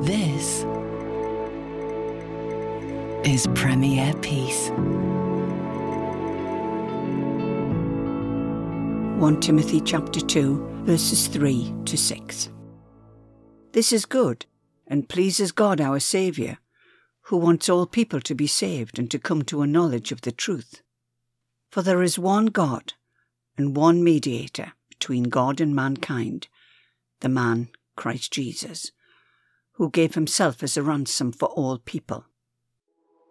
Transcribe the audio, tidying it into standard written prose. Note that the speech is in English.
This is Premier Peace. 1 Timothy chapter 2, verses 3 to 6. This is good and pleases God our Saviour, who wants all people to be saved and to come to a knowledge of the truth. For there is one God and one mediator between God and mankind, the man Christ Jesus, who gave himself as a ransom for all people.